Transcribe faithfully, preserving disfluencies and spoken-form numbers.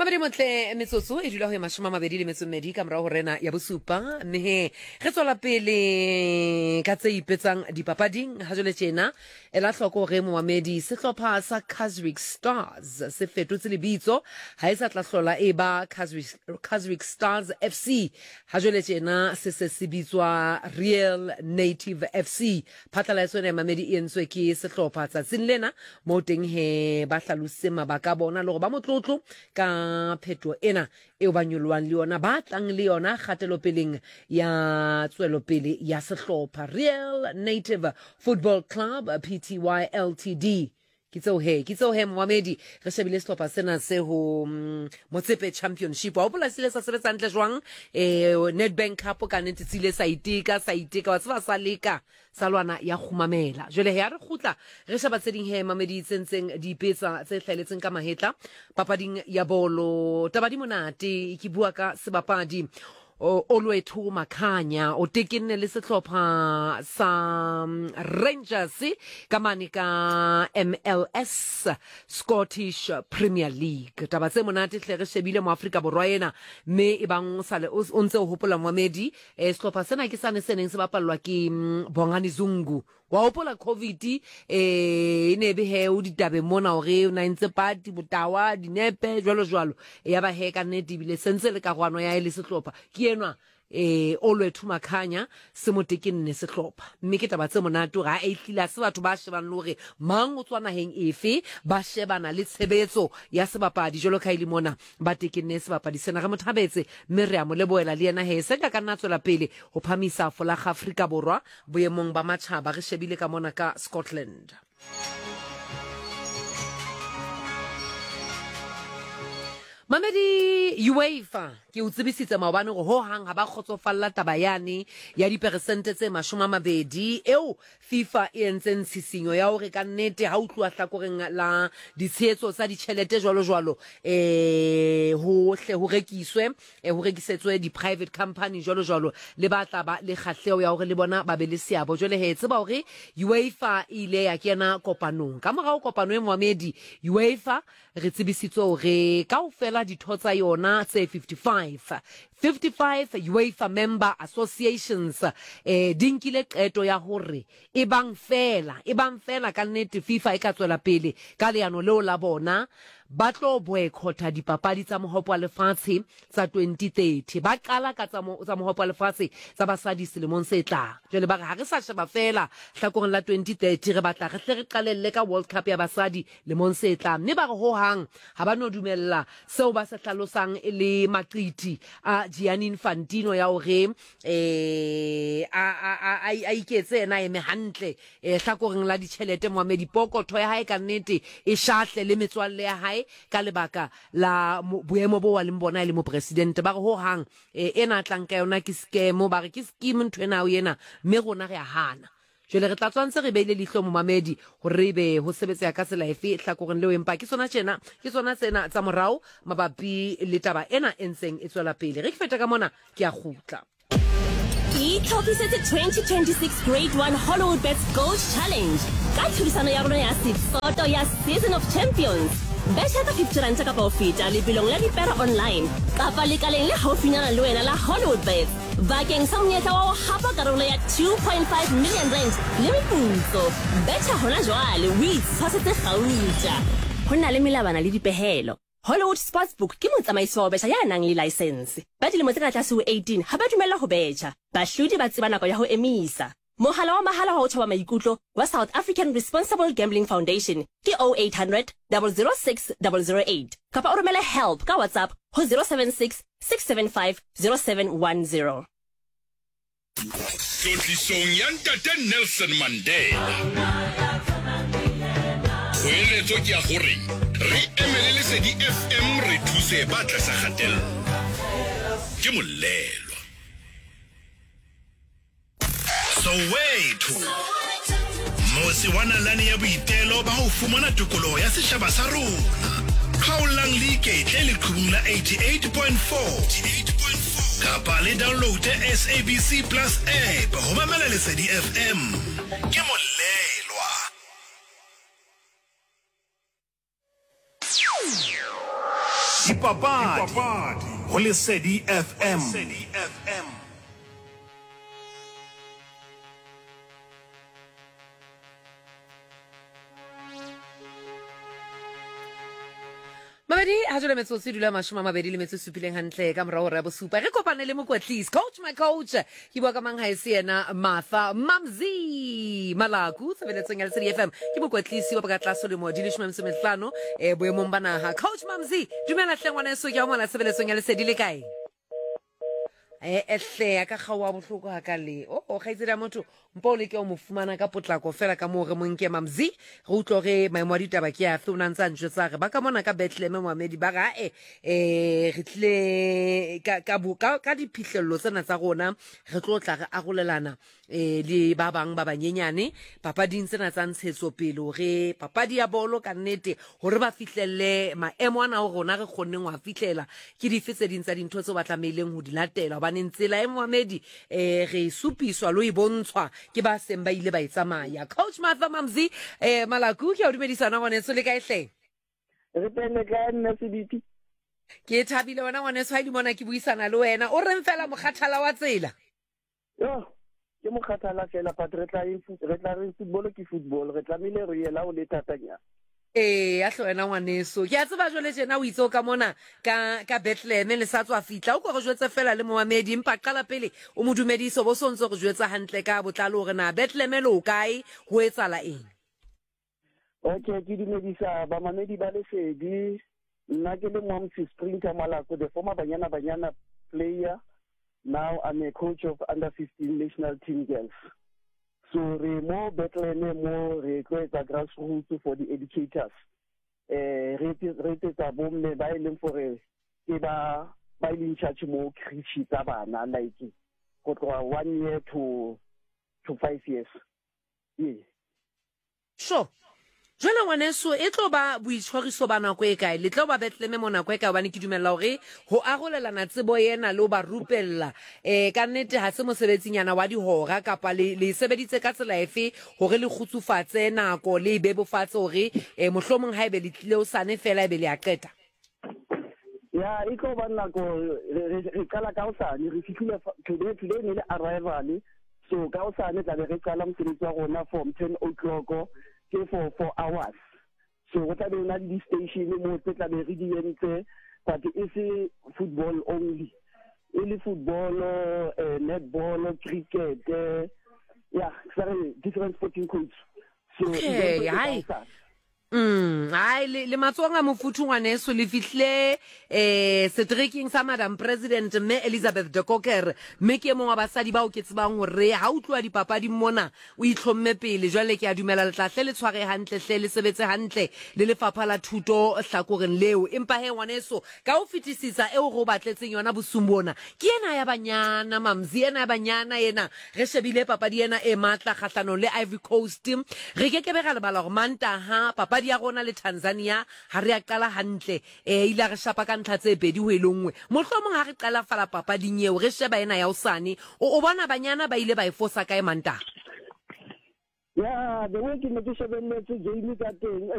mabedi motle metsotso e dula ho ya mashome a mabedi le metso mmedi ka morao ho rena ya bosupa mme he re tswela pele ka tse ipetsang dipapading ha jwale tjena ela hloko re moamedi sehlopha sa Kaizer Stars se fetotse lebitso ha e sa tla hlola e ba Kaizer Stars F C ha jwale tjena se se sibitswa Real Native F C phatlalatso ya mamedi e entswe ke sehlopha tsatsing lena mo teng he ba hlalose mabaka bona le go ba motlotlo ka pheto ena eo ba nyolwang le yona ba tlang le yona kgatelopeleng ya tswelopele ya sehlopha Real Native Football Club P T Y L T D Kitso he kitso he moamedi re shebile sehlopha sena se ho Motsepe Championship wa bola sile sa sebetsa ntle jwang eh Nedbank Cup ka nete tsile sa itika sa itika wa tsaba sa leka salwana ya khumamela jole he a re khutla re sheba tseding he mamedi tsentseng di pesa tse hleletseng ka mahetla papading ya bolo tabadi monate ke bua ka sebapadi o Olwethu Makhanya o tekenne le sehlopha sa Rangers ka mane ka M L S Scottish Premier League taba tse monate hle re shebile mo Afrika borwa ena me e bang sale o ntse o hopola moamedi e sehlopha sena ke sane seneng se bapallwa ke Bongani Zungu wa hopola COVID eh ine be he o ditabe mona hore o na ntse party botawa dinepe jwalo jwalo ya ba he ka nne bile sentse le ka gwanwa ya ile sehlopha ke enwa eh Olwethu Makhanya se motekenne sehlopha mme ke taba tse monate ga a itlila se batho ba shebang le hore mang o tswana heng efe ba shebana le tshebetso ya sebapadi jolo ka ile mona ba tekenne sebapadi sena re mothabetse mme re a mo leboela le yena he se ka kana tswela pele ho phamisa fola ga Afrika borwa boemong ba matjhaba re shebile ka mona ka Scotland. Mamedi UEFA ke o tsebisitse maobane go ho hang ha ba khotsofalla taba yane ya diperesente tse mashome a mabedi eo FIFA e entseng tshisinyo ya hore ka nnete ha o tluwa hlakoreng la ditshetso tsa ditjhelete jwalo jwalo eh ho hle ho rekiswe eh ho rekisetswe di private company jwalo jwalo le batla ba le khahleo ya hore le bona ba be le seabo jwale he tseba hore UEFA ile ya kena kopanong ka morao kopano e moamedi UEFA re tsebisitswe hore kaofela ditho tsa yona tse fifty-five fifty-five UEFA member associations eh dinkile qeto ya hore e bang fela e bang fela ka nnete FIFA e ka tswela pele ka leano leo la bona ba tlo boycota dipapadi tsa mohopo wa lefatshe tsa twenty thirty ba qala ka tsa mohopo wa lefatshe tsa basadi selemong se tlang jwale ba ga re sa sheba fela hlakoreng la twenty thirty re batla re hle re qalelle ka World Cup ya basadi lemong se tlang mme ba re ho hang ha ba no dumella seo ba se hlalosang e le maqiti a Gianni Infantino ya hore eh a a a iketse ena eme hantle eh hlakoreng la ditjhelete Mohamedi Pokotho ya hae ka nnete e shahle le metswalle ya hae ka lebaka la boemo bo wa le mbona le mo president ba re ho hang ena tlang ka yona ke scam ba re ke scheme ntwena o yena me rona re a hana jole re tla tswantse re beile lihlo mo mamedi ho rebe ho sebetsa ka tsela efe hlakoreng leo empa ke sona tjena ke sona tsena tsa morao mabapi le taba ena entseng e tswela pele re feta ka mona ke a khutla Itlhopisetse twenty twenty-six Grade one Hollywood Bets Gold Challenge ka thurisano ya rona ya Sitsoto ya Season of Champions. Betcha ka fifty rand ka ba feta le bilong la dipera online kapa le kaleng le haufinyana le wena la Hollywood Bets bakeng sa monyetla wa ho hapa karolo ya two point five million rand le meputso. Betcha hona jwale o itshwasetse gauta ho na le melabana le dipehelo. Hollywood Sportsbook ke motsamaiso wa betjha ya nang le license. Ba dilemo tse ka tlase ho eighteen ha ba dumella ho betjha. Bahlodi ba tseba nako ya ho emisa. Mohala wa mahala wa ho tshaba maikutlo wa South African Responsible Gambling Foundation ke oh eight hundred, zero zero six, zero zero eight. Kapa o romele help ka WhatsApp ho zero seven six, six seven five, zero seven one zero. Tlotlisong ya Ntate Nelson Mandela. Hoeletso ke ya gore re emelele se di F M re thuse ba tlasa kgatello. Ke molelo. So wait. Mosi wana lane ya boitelo ba ho fumana tokoloho ya seshaba sa rona. Khaolang le ke tle le qhubung la eighty-eight point four. Kapa le download S A B C Plus app ho mamela le se di F M. Ke molelwa. Dipapadi ho Lesedi F M. Mabedi ha jole metsotso dula mashome a mabedi le metso e supileng hantle ka morao re bosupa re kopane le mokwetlisi coach my coach ke bua ka mang ha ese yena Martha Mamzi Malaku sebeletsong ya Lesedi F M ke mokwetlisi wa ka tlase le mo di leshome metso mehlano e boemong bana ha coach Mamzi dumela hlengwana eso ke a mola sebeletsong ya Lesedi le kae e ehle ka kgawa bohloko ha ka le o o khaitsela motho mpo le ke o mofumana ka potlako fela ka mo re monke Mamzi re utlo re maemo a ditaba ke a fe una ntsa ntse tsa re ba ka mona ka Bethlehem Mohamedi ba ga e e re tle ka ka buka ka diphihlello tsena tsa rona re tlo tla re agolelana e le ba bang ba banyenyane papading tsena tsa ntshetso pele re papadi ya bolo ka nnete hore ba fihlelle maemo ana ho rona re khonneng wa fihlela ke di fetse dintsa dintho tse ba tlameileng ho di latela ba ntsela e Mohamedi eh re supiswa lo ibontshwa ke ba seng ba ile ba itsamaya coach Martha Mamzi eh Malaku ke o dumedisana ngwane so le ka ehle re tene ka nna sediti ke thabile wena ngwane so ha di mona ke buisana le wena o reng fela mokhathala wa tsela yo ke mokhathala fela but re tla re tla re football ke football re tlamile re yela o le tatanya eh a hlwena ngwaneso ke a tseba jole jena o itse o ka mona ka ka Bethlehem le sa tswa fitla o go re jwetsa fela le Mohamedi mpa qala pele o modumediso bo sontso go jwetsa hantle ka botlalo hore na Bethlehem le o kae ho etsala eng okay ke dumedisa ba mamedi ba Lesedi nna ke le Momsi Sprinter Malaku the former Banyana Banyana player now I'm a coach of under fifteen national team girls. So re mo Bethlehem mo re tlo etsa grassroots for the educators eh re re tsa bomme ba ileng for ke ba ba ileng charge mo creche tsa bana like go tloa one year to to five years yeah sure jwale ngwaneso e tlo ba boitshwariso ba nako e kae le tlo ba Bethlehem mo nako e kae bana ke dumella hore ho agolelana tsebo yena le ba rupella eh ka nnete ha se mosebetsi nyana wa dihora kapa le le sebeditse ka tsela efe hore le khutsufatse nako le bebofatse hore eh mohlomong ha ebe le tlile o sane fela ebe le a qeta ya iko ba nako re kala ka o sane re fitlhile today today ne le arrival so ka o sane tla re kala mosebetsi wa rona from ten o'clock ke for four hours so what are the di station mo tla be re di entse but it's football only only football uh, netball cricket uh, yeah sorry different sporting codes so okay hi Mm, ai le le matsonga mofuthu ngwaneso le fihle eh setreking sa Madam President me Elizabeth de Koker me ke mongwa basadi ba o ke tsebang hore ha o tlwa dipapadi mona o itlhomme pele jwale ke a dumela le tlahle le tshware hantle hle le sebetse hantle le lefapha la thuto hlakoreng leo empa he ngwaneso ka o fitisisa e o go batletseng yona bosumbona ke ena ya banyana Mamzi ena ya banyana yena re shebile papadi ena e matla kgahlano le Ivory Coast re ke ke be ga le bala gore manta ha papa ya rona le Tanzania ha re a qala hantle e ile re shapa ka ntlha tse pedi ho elongwe mohlomong ha re qala fala papading eo re sheba ena ya usane o bona banyana ba ile ba e fosa kae manta ya the way ke ne ke shebelletse game ka teng